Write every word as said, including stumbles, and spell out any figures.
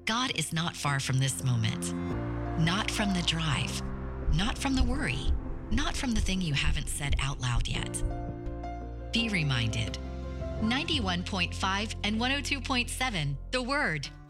God is not far from this moment, not from the drive, not from the worry, not from the thing you haven't said out loud yet. Be reminded. ninety-one point five and one oh two point seven, The Word.